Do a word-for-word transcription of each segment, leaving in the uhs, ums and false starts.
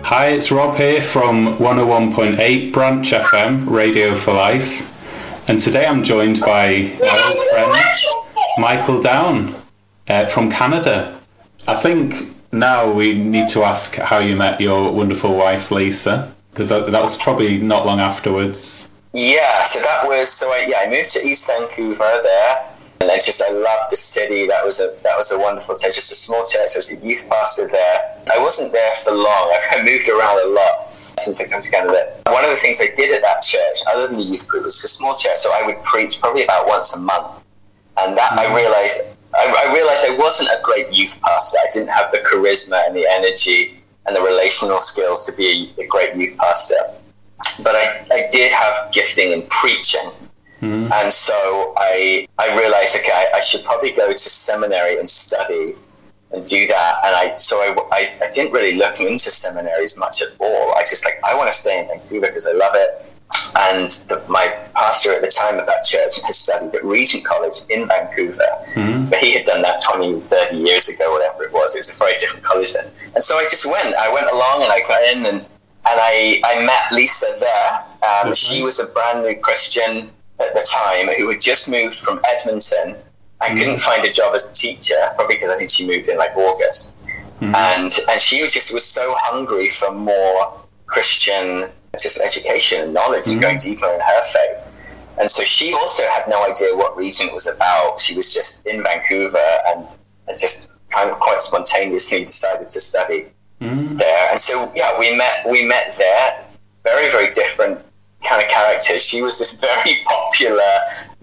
Hi, it's Rob here from one oh one point eight Branch F M, Radio for Life. And today I'm joined by my old friend, Michael Down, uh, from Canada. I think now we need to ask how you met your wonderful wife, Lisa, because that, that was probably not long afterwards. Yeah, so that was, so I, yeah, I moved to East Vancouver there. And then just, I loved the city. That was a that was a wonderful church. Just a small church. I was a youth pastor there. I wasn't there for long. I've moved around a lot since I came to Canada. One of the things I did at that church, other than the youth group, was a small church. So I would preach probably about once a month. And that I realized, I, I realized I wasn't a great youth pastor. I didn't have the charisma and the energy and the relational skills to be a, a great youth pastor. But I, I did have gifting in preaching. Mm-hmm. And so I I realized, okay, I, I should probably go to seminary and study and do that. And I so I, I, I didn't really look into seminaries much at all. I just like, I want to stay in Vancouver because I love it. And the, my pastor at the time of that church had studied at Regent College in Vancouver. Mm-hmm. But he had done that twenty, thirty years ago, whatever it was. It was a very different college then. And so I just went. I went along and I got in and, and I, I met Lisa there. Um, okay. She was a brand new Christian at the time, who had just moved from Edmonton and mm. couldn't find a job as a teacher, probably because I think she moved in like August. Mm. And and she just was so hungry for more Christian just education and knowledge mm. and going deeper in her faith. And so she also had no idea what Regent was about. She was just in Vancouver and, and just kind of quite spontaneously decided to study mm. there. And so, yeah, we met, we met there, very, very different kind of characters. She was this very popular,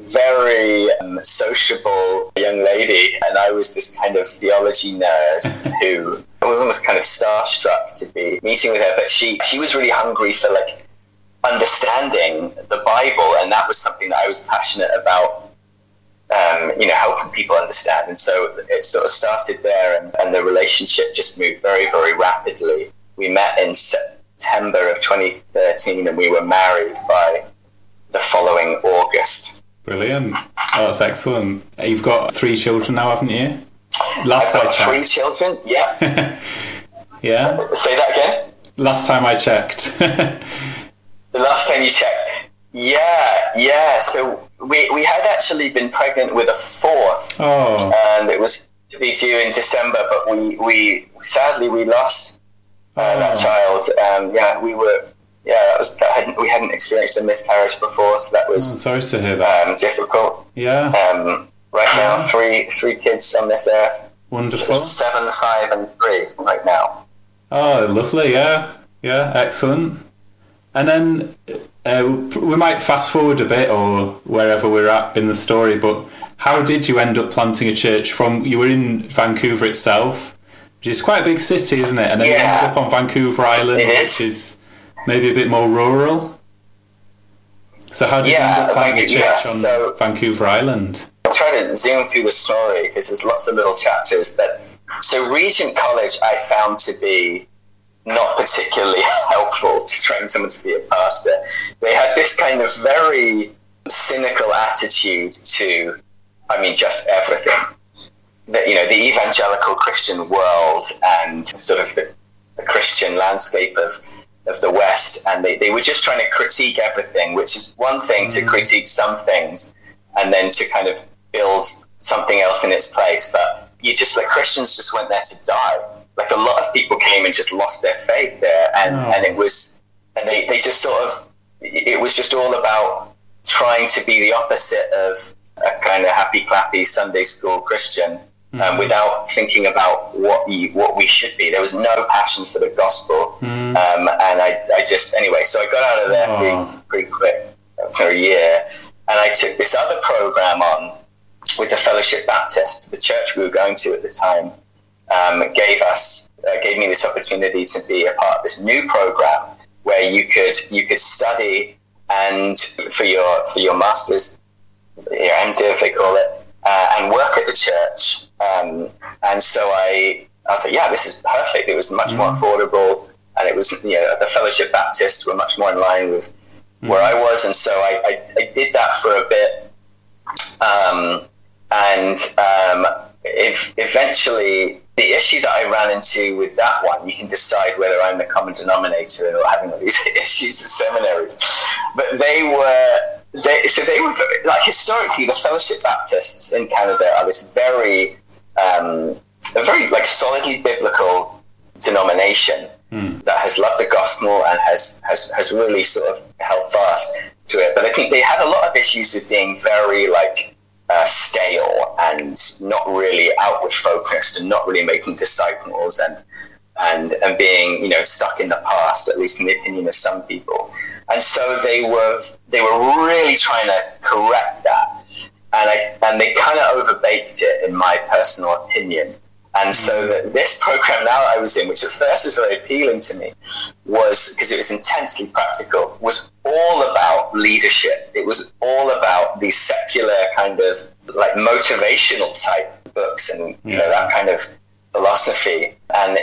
very um, sociable young lady, and I was this kind of theology nerd who I was almost kind of starstruck to be meeting with her. But she she was really hungry for like understanding the Bible, and that was something that I was passionate about. Um, you know, helping people understand, and so it sort of started there, and, and the relationship just moved very, very rapidly. We met in September of twenty thirteen, and we were married by the following August. Brilliant. Oh, that's excellent. You've got three children now, haven't you? Last I've got three children, yeah. Yeah. Say that again? Last time I checked. The last time you checked? Yeah, yeah. So we, we had actually been pregnant with a fourth. Oh. And it was to be due in December, but we, we sadly, we lost Uh, oh. that child. Um, yeah, we were. Yeah, that was. That hadn't, we hadn't experienced a miscarriage before, so that was. Oh, sorry to hear that. Um, difficult. Yeah. Um, right now, yeah. three three kids on this earth. Wonderful. Seven, five, and three right now. Oh, lovely. Yeah, yeah, excellent. And then uh, we might fast forward a bit, or wherever we're at in the story. But how did you end up planting a church? From you were in Vancouver itself. Which is quite a big city, isn't it? And then yeah. you ended up on Vancouver Island, it which is. is maybe a bit more rural. So how did yeah, you end up planting a church yeah, on so Vancouver Island? I'll try to zoom through the story because there's lots of little chapters. But so Regent College I found to be not particularly helpful to train someone to be a pastor. They had this kind of very cynical attitude to, I mean, just everything. The, you know, the evangelical Christian world and sort of the, the Christian landscape of, of the West, and they, they were just trying to critique everything, which is one thing mm. to critique some things and then to kind of build something else in its place. But you just, like, Christians just went there to die. Like, a lot of people came and just lost their faith there, and, oh. and it was, and they, they just sort of, it was just all about trying to be the opposite of a kind of happy clappy Sunday school Christian. Um, without thinking about what you, what we should be. There was no passion for the gospel. Mm. Um, and I, I just, anyway, so I got out of there oh. pretty, pretty quick for a year. And I took this other program on with the Fellowship Baptist. The church we were going to at the time um, gave us, uh, gave me this opportunity to be a part of this new program where you could, you could study and for your, for your master's, your MDiv, they call it, uh, and work at the church. Um, and so I, I was like, yeah, this is perfect. It was much mm. more affordable, and it was, you know, the Fellowship Baptists were much more in line with mm. where I was, and so I, I, I did that for a bit, um, and um, if eventually the issue that I ran into with that one, you can decide whether I'm the common denominator or having all these issues with seminaries. But they were, they, so they were, very, like historically, the Fellowship Baptists in Canada are this very, um, a very like solidly biblical denomination mm. that has loved the gospel and has, has, has really sort of held fast to it. But I think they had a lot of issues with being very like, Uh, stale and not really outward focused and not really making disciples and and and being, you know, stuck in the past, at least in the opinion of some people. And so they were they were really trying to correct that, and I, and they kind of overbaked it, in my personal opinion. And so that this program now I was in, which at first was very appealing to me, was because it was intensely practical, was all about leadership. It was all about these secular kind of like motivational type books and yeah. you know, that kind of philosophy. And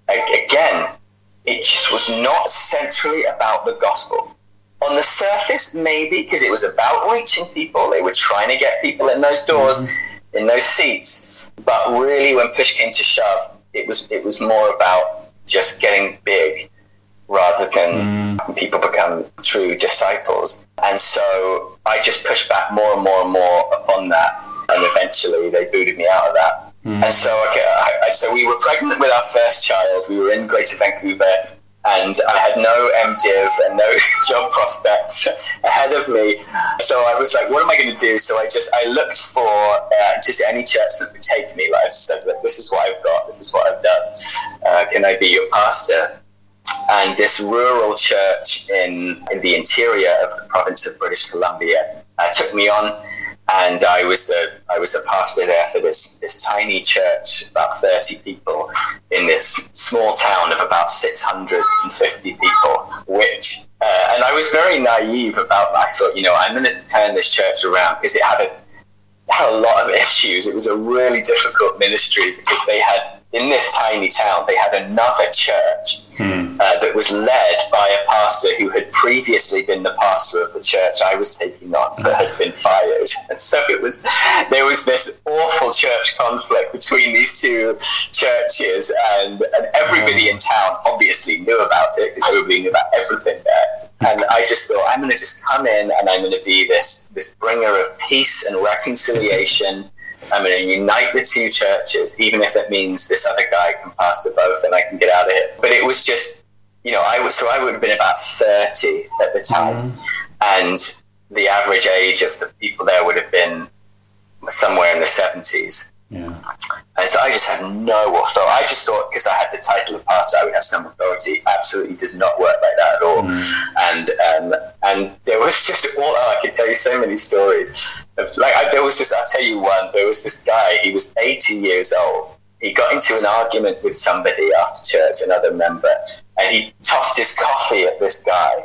again, it just was not centrally about the gospel. On the surface, maybe, because it was about reaching people. They were trying to get people in those doors. Mm-hmm. in those seats, but really when push came to shove, it was it was more about just getting big rather than mm. people become true disciples. And so I just pushed back more and more and more upon that, and eventually they booted me out of that. Mm. And so okay, I, I, so we were pregnant with our first child. We were in Greater Vancouver, and I had no MDiv and no job prospects ahead of me. So I was like, what am I going to do? So I just, I looked for uh, just any church that would take me. Like I said, like, this is what I've got. This is what I've done. Uh, can I be your pastor? And this rural church in, in the interior of the province of British Columbia uh, took me on. And I was the I was the pastor there for this this tiny church, about thirty people, in this small town of about six hundred fifty people. Which uh, and I was very naive about that. I thought, you know, I'm going to turn this church around, because it had a it had a lot of issues. It was a really difficult ministry, because they had, in this tiny town, they had another church hmm. uh, that was led by a pastor who had previously been the pastor of the church I was taking on, but had been fired. And so it was, there was this awful church conflict between these two churches, and, and everybody in town obviously knew about it, because everybody knew about everything there. And I just thought, I'm going to just come in and I'm going to be this, this bringer of peace and reconciliation. I'm going to unite the two churches, even if it means this other guy can pastor both and I can get out of here. But it was just, you know, I was, so I would have been about thirty at the time. Mm. And the average age of the people there would have been somewhere in the seventies. Yeah. And so I just had no authority. I just thought, because I had the title of pastor, I would have some authority. Absolutely does not work like that at all. Mm. And um, and there was just all, oh, I could tell you so many stories. Of, like I, there was this, I'll tell you one. There was this guy. He was eighty years old. He got into an argument with somebody after church, another member, and he tossed his coffee at this guy.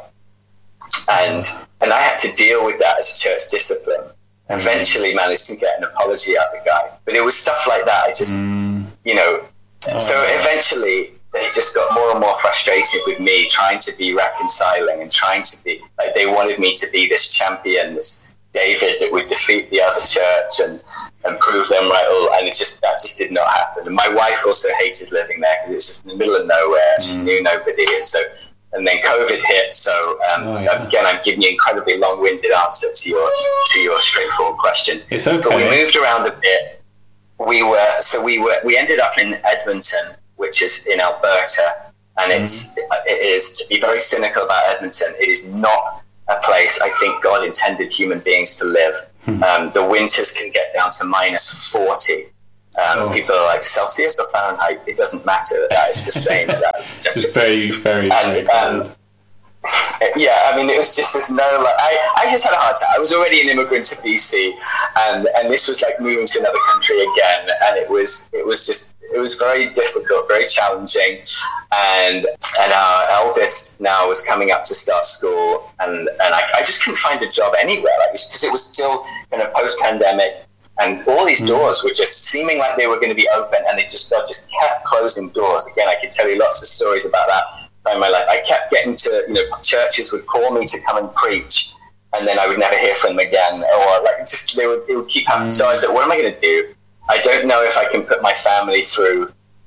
And and I had to deal with that as a church discipline. Eventually managed to get an apology out of the guy. But it was stuff like that. I just, mm. you know, oh, so yeah. Eventually they just got more and more frustrated with me trying to be reconciling and trying to be, like, they wanted me to be this champion, this David that would defeat the other church and, and prove them right. All, and it just, that just did not happen. And my wife also hated living there, because it was just in the middle of nowhere. Mm. She knew nobody. And so, and then COVID hit, so um, oh, yeah. again, I'm giving you an incredibly long-winded answer to your to your straightforward question. It's okay. But we moved around a bit. We were so we were we ended up in Edmonton, which is in Alberta, and mm. it's it is, to be very cynical about Edmonton, it is not a place I think God intended human beings to live. Mm. Um, the winters can get down to minus forty. Um, oh. People are like, Celsius or Fahrenheit? It doesn't matter. That is the same. It's very, very, and, very cold. Um, yeah, I mean, it was just this no. Like, I, I just had a hard time. I was already an immigrant to B C, and and this was like moving to another country again, and it was it was just it was very difficult, very challenging, and and our eldest now was coming up to start school, and and I, I just couldn't find a job anywhere, like, because it was still, you know, post-pandemic. And all these doors were just seeming like they were going to be open, and they just God just kept closing doors. Again, I could tell you lots of stories about that in my life. I kept getting to, you know, churches would call me to come and preach, and then I would never hear from them again, or like just they would, it would keep happening. Mm. So I said, what am I going to do? I don't know if I can put my family through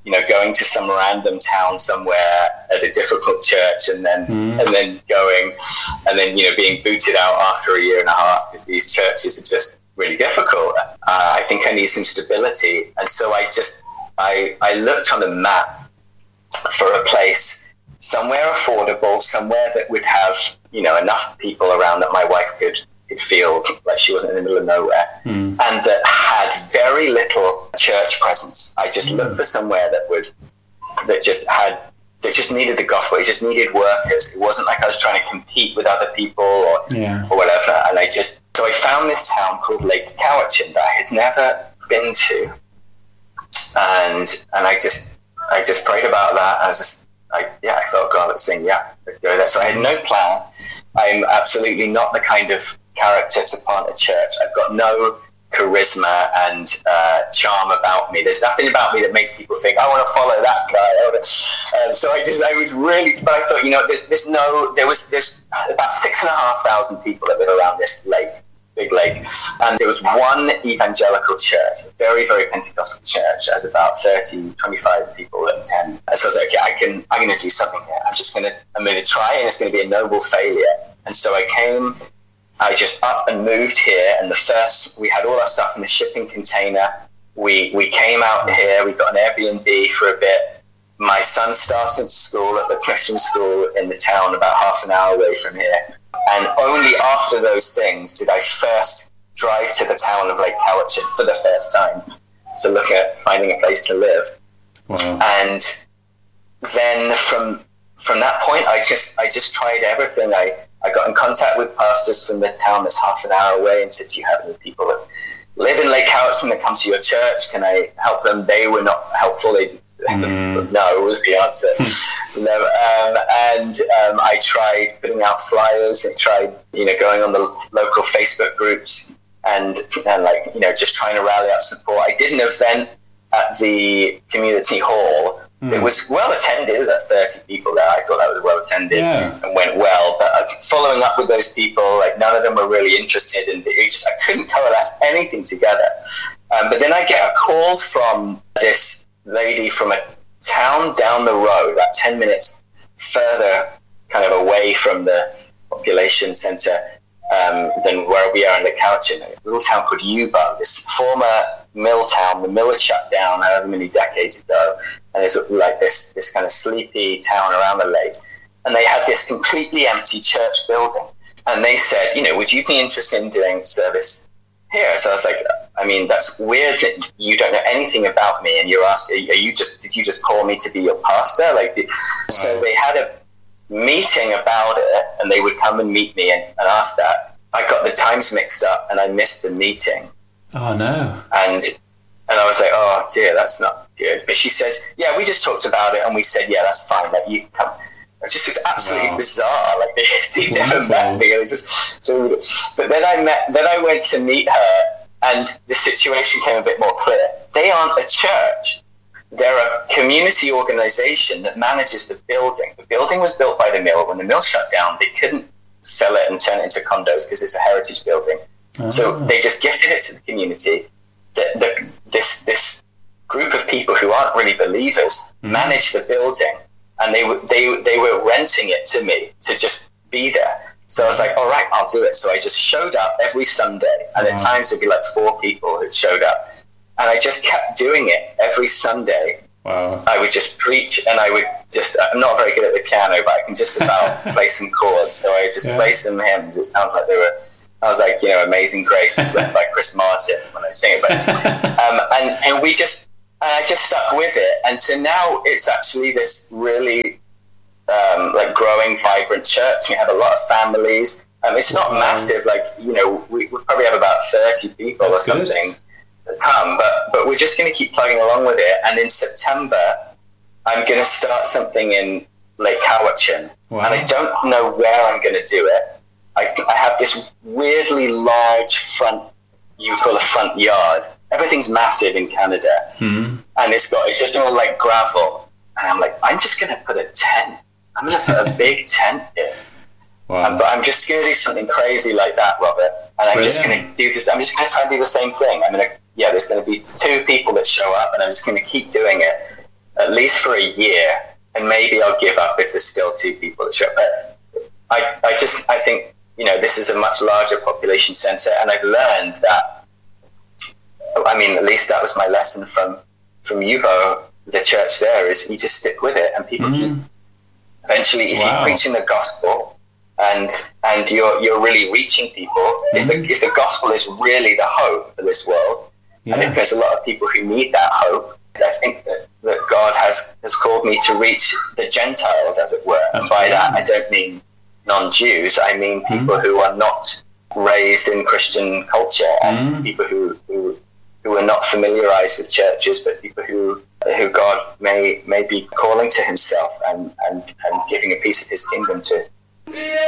you know, going to some random town somewhere at a difficult church, and then mm. and then going, and then you know, being booted out after a year and a half because these churches are just really difficult. Uh, I think I need some stability, and so I just I I looked on a map for a place somewhere affordable, somewhere that would have, you know, enough people around that my wife could. It feel like she wasn't in the middle of nowhere, mm. and that had very little church presence. I just mm. looked for somewhere that would, that just had, that just needed the gospel. It just needed workers. It wasn't like I was trying to compete with other people or yeah. or whatever. And I just, so I found this town called Lake Cowichan that I had never been to, and and I just I just prayed about that. I was just, I yeah, I felt God was saying, yeah, let's go there. So I had no plan. I'm absolutely not the kind of character to plant a church. I've got no charisma and uh, charm about me. There's nothing about me that makes people think, I want to follow that guy. Um, so I just, I was really, but I thought, you know, there's, there's no, there was, there's about six and a half thousand people that live around this lake, big lake. And there was one evangelical church, a very, very Pentecostal church. There's about thirty, twenty-five people that attend. And so I was like, okay, I can, I'm going to do something here. I'm just going to, I'm going to try, and it's going to be a noble failure. And so I came, I just up and moved here, and the first, we had all our stuff in the shipping container. We we came out here, we got an Airbnb for a bit. My son started school at the Christian school in the town about half an hour away from here. And only after those things did I first drive to the town of Lake Cowichan for the first time to look at finding a place to live. Wow. And then from from that point, I just I just tried everything. I I got in contact with pastors from the town that's half an hour away and said, do you have any people that live in Lake Cowichan that come to your church? Can I help them? They were not helpful. They, mm. No, was the answer. no, um, and um, I tried putting out flyers. I tried, you know, going on the local Facebook groups and, and like, you know, just trying to rally up support. I did an event at the community hall. It was well attended. There was like thirty people there. I thought that was well attended yeah. and went well. But following up with those people, like none of them were really interested, and it just, I couldn't coalesce anything together. Um, but then I get a call from this lady from a town down the road, about ten minutes further, kind of away from the population centre um, than where we are in the Cowichan, a little town called Yuba, this former mill town. The mill had shut down however many decades ago. And it's like this, this kind of sleepy town around the lake. And they had this completely empty church building. And they said, you know, would you be interested in doing service here? So I was like, I mean, that's weird that you don't know anything about me. And you're asking, are you just, did you just call me to be your pastor? Like, wow. So they had a meeting about it, and they would come and meet me and, and ask that. I got the times mixed up and I missed the meeting. Oh, no. And, and I was like, oh dear, that's not good. But she says, yeah, we just talked about it and we said, yeah, that's fine, like you can come. It's just it's absolutely wow. bizarre. Like they, they never met me. They just, so, but then I met, then I went to meet her, and the situation became a bit more clear. They aren't a church. They're a community organization that manages the building. The building was built by the mill. When the mill shut down, they couldn't sell it and turn it into condos because it's a heritage building. Oh. So they just gifted it to the community. The, the, this this group of people who aren't really believers mm. manage the building, and they were they they were renting it to me to just be there. So I was like, all right, I'll do it. So I just showed up every Sunday, and at times there'd be like four people who showed up, and I just kept doing it every Sunday. Wow. I would just preach, and I would just, I'm not very good at the piano, but I can just about play some chords. So I just yeah. play some hymns. It sounds like they were, I was like, you know, Amazing Grace was written by Chris Martin when I sing it. But, um, and, and we just, and I just stuck with it. And so now it's actually this really um, like growing, vibrant church. We have a lot of families. Um, it's not wow. massive, like, you know, we, we probably have about thirty people That's or something good. that come, but, but we're just going to keep plugging along with it. And in September, I'm going to start something in Lake Cowichan. Wow. And I don't know where I'm going to do it. I, I have this weirdly large front, you would call a front yard. Everything's massive in Canada. Mm-hmm. And it's got, it's just all like gravel. And I'm like, I'm just going to put a tent. I'm going to put a big tent here. Wow. Um, but I'm just going to do something crazy like that, Robert. And I'm Brilliant. just going to do this. I'm just going to try and do the same thing. I'm going to, yeah, there's going to be two people that show up, and I'm just going to keep doing it. at least for a year, and maybe I'll give up if there's still two people that show up. But I, I just, I think, you know, this is a much larger population centre, and I've learned that, I mean, at least that was my lesson from, from Yubo, the church there, is you just stick with it, and people mm. keep, eventually, if wow. you're preaching the gospel, and and you're you're really reaching people, mm. if, the, if the gospel is really the hope for this world, yeah. I think there's a lot of people who need that hope. I think that, that God has, has called me to reach the Gentiles, as it were. That's and by that, I don't mean non-Jews, I mean people mm. who are not raised in Christian culture, and mm. people who, who who are not familiarized with churches, but people who who God may may be calling to himself and, and, and giving a piece of his kingdom to.